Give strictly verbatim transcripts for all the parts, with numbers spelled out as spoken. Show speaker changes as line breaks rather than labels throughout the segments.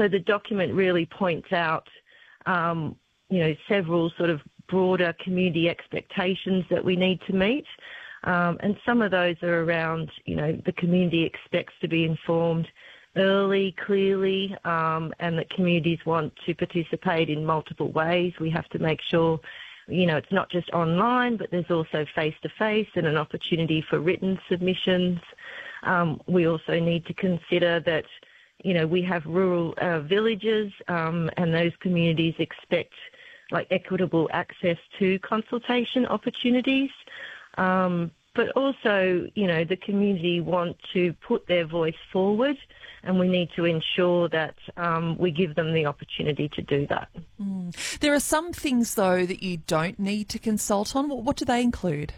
so the document really points out, um, you know, several sort of broader community expectations that we need to meet. Um, and some of those are around, you know, the community expects to be informed early, clearly, um, and that communities want to participate in multiple ways. We have to make sure, you know, it's not just online, but there's also face-to-face and an opportunity for written submissions. Um, we also need to consider that, you know, we have rural uh, villages, um, and those communities expect like equitable access to consultation opportunities. Um, but also, you know, the community want to put their voice forward, and we need to ensure that um, we give them the opportunity to do that.
Mm. There are some things, though, that you don't need to consult on. What, what do they include?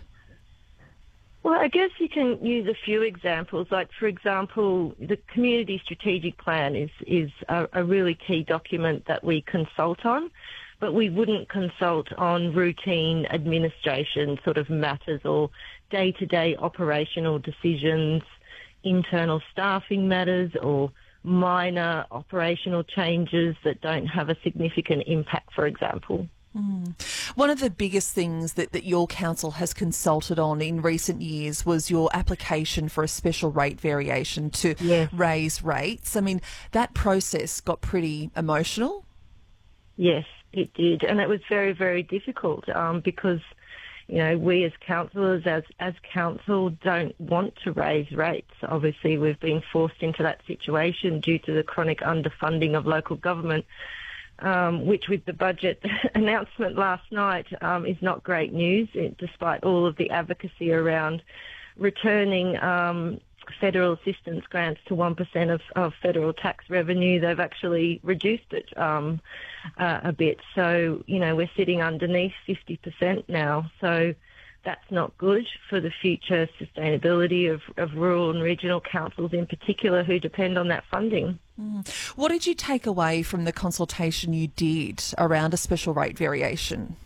Well, I guess you can use a few examples. Like, for example, the Community Strategic Plan is, is a, a really key document that we consult on, but we wouldn't consult on routine administration sort of matters or day-to-day operational decisions, internal staffing matters, or minor operational changes that don't have a significant impact, for example.
Mm. One of the biggest things that, that your council has consulted on in recent years was your application for a special rate variation to
Yes.
raise rates. I mean, that process got pretty emotional.
Yes, it did, and it was very, very difficult um, because, you know, we as councillors, as as council, don't want to raise rates. Obviously, we've been forced into that situation due to the chronic underfunding of local government, um, which with the budget announcement last night um, is not great news, it, despite all of the advocacy around returning um, federal assistance grants to one percent of, of federal tax revenue. They've actually reduced it um, uh, a bit. So, you know, we're sitting underneath fifty percent now. So that's not good for the future sustainability of, of rural and regional councils in particular who depend on that funding.
Mm. What did you take away from the consultation you did around a special rate variation?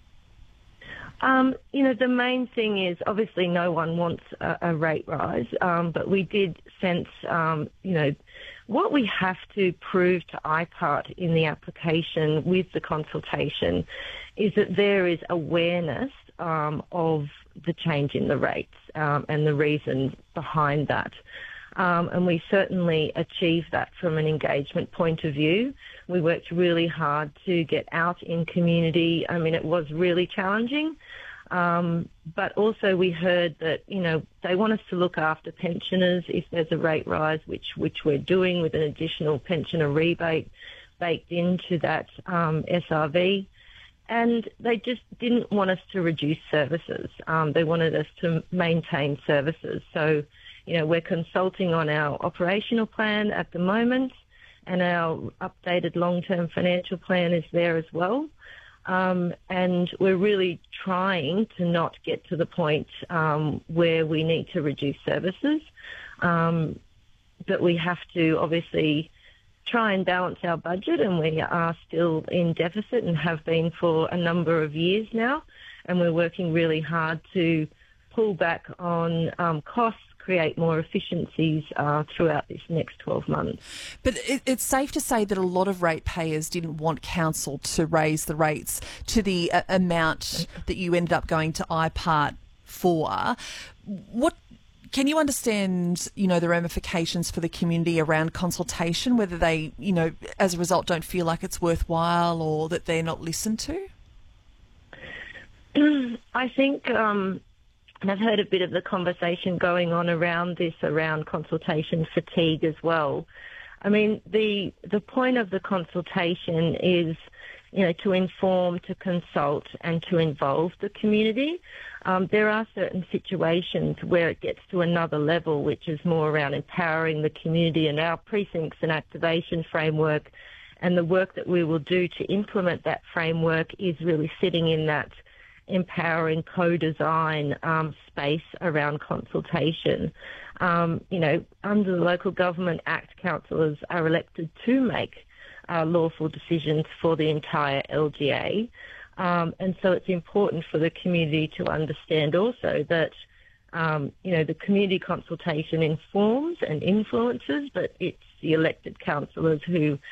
Um, you know, the main thing is obviously no one wants a, a rate rise, um, but we did sense, um, you know, what we have to prove to I P A R T in the application with the consultation is that there is awareness um, of the change in the rates um, and the reasons behind that. Um, and we certainly achieved that from an engagement point of view. We worked really hard to get out in community. I mean, it was really challenging. Um, but also we heard that, you know, they want us to look after pensioners if there's a rate rise, which, which we're doing with an additional pensioner rebate baked into that um, S R V. And they just didn't want us to reduce services. Um, they wanted us to maintain services. So, you know, we're consulting on our operational plan at the moment, and our updated long-term financial plan is there as well. Um, and we're really trying to not get to the point um, where we need to reduce services. Um, but we have to obviously try and balance our budget, and we are still in deficit and have been for a number of years now. And we're working really hard to pull back on um, costs, create more efficiencies uh, throughout this next twelve months.
But it, it's safe to say that a lot of ratepayers didn't want council to raise the rates to the uh, amount that you ended up going to I P A R T for. What can you understand, you know, the ramifications for the community around consultation, whether they, you know, as a result don't feel like it's worthwhile or that they're not listened to?
I think... Um, And I've heard a bit of the conversation going on around this, around consultation fatigue as well. I mean, the the point of the consultation is, you know, to inform, to consult, and to involve the community. Um, there are certain situations where it gets to another level, which is more around empowering the community, and our precincts and activation framework and the work that we will do to implement that framework is really sitting in that empowering co-design um, space around consultation. Um, you know, under the Local Government Act, councillors are elected to make uh, lawful decisions for the entire L G A. Um, and so it's important for the community to understand also that, um, you know, the community consultation informs and influences, but it's the elected councillors who